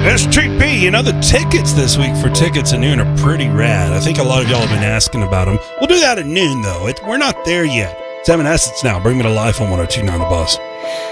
STP, you know, the tickets this week for Tickets at Noon are pretty rad. I think a lot of y'all have been asking about them. We'll do that at noon, though. We're not there yet. 7 Assets now. Bring me to life on 102.9 The Buzz.